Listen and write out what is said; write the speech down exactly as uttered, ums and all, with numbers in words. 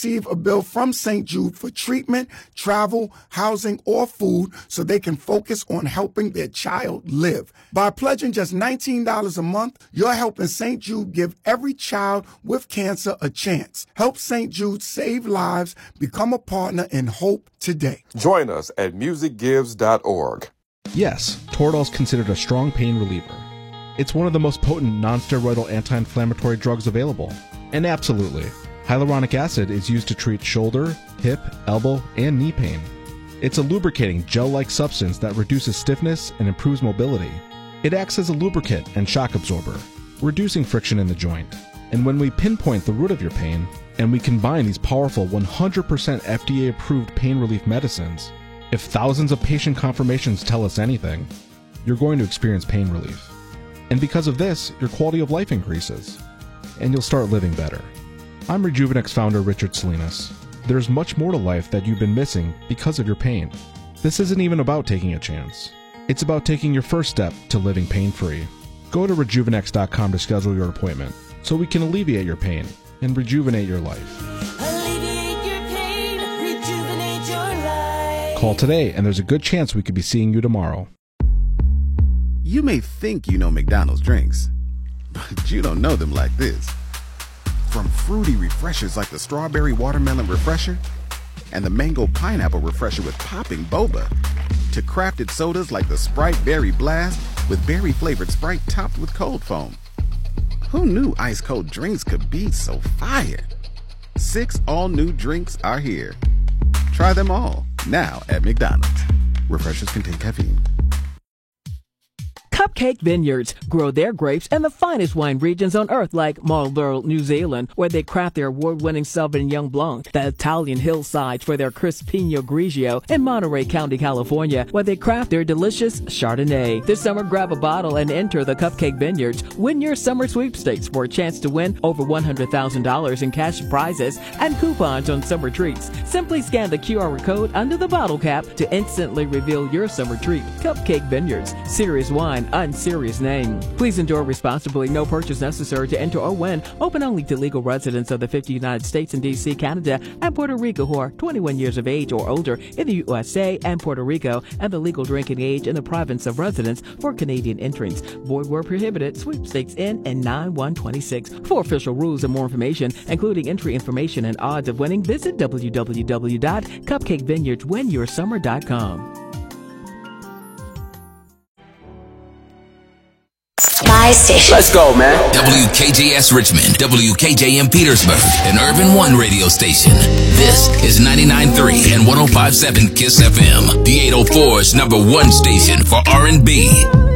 receive a bill from Saint Jude for treatment, travel, housing, or food so they can focus on helping their child live. By pledging just nineteen dollars a month, you're helping Saint Jude give every child with cancer a chance. Help Saint Jude save lives. Become a partner in hope today. Join us at music gives dot org. Yes, Toradol is considered a strong pain reliever. It's one of the most potent non-steroidal anti-inflammatory drugs available. And absolutely, hyaluronic acid is used to treat shoulder, hip, elbow, and knee pain. It's a lubricating gel-like substance that reduces stiffness and improves mobility. It acts as a lubricant and shock absorber, reducing friction in the joint. And when we pinpoint the root of your pain, and we combine these powerful one hundred percent F D A-approved pain relief medicines, if thousands of patient confirmations tell us anything, you're going to experience pain relief. And because of this, your quality of life increases, and you'll start living better. I'm Rejuvenex founder Richard Salinas. There's much more to life that you've been missing because of your pain. This isn't even about taking a chance. It's about taking your first step to living pain-free. Go to rejuvenex dot com to schedule your appointment so we can alleviate your pain and rejuvenate your life. Alleviate your pain, rejuvenate your life. Call today and there's a good chance we could be seeing you tomorrow. You may think you know McDonald's drinks, but you don't know them like this. From fruity refreshers like the Strawberry Watermelon Refresher and the Mango Pineapple Refresher with popping boba, to crafted sodas like the Sprite Berry Blast with berry-flavored Sprite topped with cold foam. Who knew ice-cold drinks could be so fire? Six all-new drinks are here. Try them all, now at McDonald's. Refreshers contain caffeine. Cupcake Vineyards grow their grapes in the finest wine regions on earth, like Marlborough, New Zealand, where they craft their award-winning Sauvignon Blanc, the Italian hillsides for their crisp Pinot Grigio, and Monterey County, California, where they craft their delicious Chardonnay. This summer, grab a bottle and enter the Cupcake Vineyards. Win your summer sweepstakes for a chance to win over one hundred thousand dollars in cash prizes and coupons on summer treats. Simply scan the Q R code under the bottle cap to instantly reveal your summer treat. Cupcake Vineyards, serious wine, unserious name. Please enjoy responsibly. No purchase necessary to enter or win. Open only to legal residents of the fifty United States and D C, Canada, and Puerto Rico who are twenty-one years of age or older in the U S A and Puerto Rico, and the legal drinking age in the province of residence for Canadian entrants. Void where prohibited. Sweepstakes in and nine one twenty-six. For official rules and more information, including entry information and odds of winning, visit w w w dot cupcake vineyards win your summer dot com. My station. Let's go, man. W K J S Richmond, W K J M Petersburg, an Urban One radio station. This is ninety-nine point three and one oh five point seven KISS F M, the eight oh four's number one station for R and B.